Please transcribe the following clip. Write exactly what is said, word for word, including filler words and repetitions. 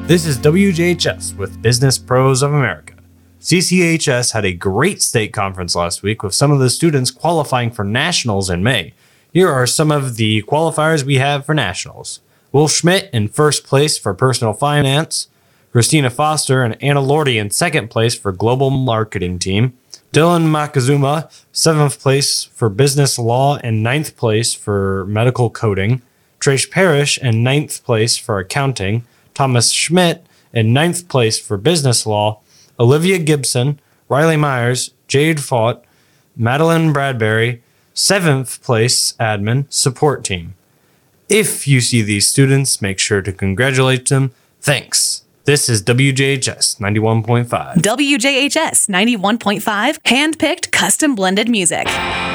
This is W J H S with Business Pros of America. C C H S had a great state conference last week with some of the students qualifying for nationals in May. Here are some of the qualifiers we have for nationals. Will Schmidt in first place for personal finance. Christina Foster and Anna Lordy in second place for global marketing team. Dylan Makazuma, seventh place for business law and ninth place for medical coding. Trace Parrish in ninth place for accounting. Thomas Schmidt in ninth place for business law. Olivia Gibson, Riley Myers, Jade Fought, Madeline Bradbury, seventh place admin support team. If you see these students, make sure to congratulate them. Thanks. This is W J H S ninety-one point five. W J H S ninety-one point five, hand-picked, custom blended music.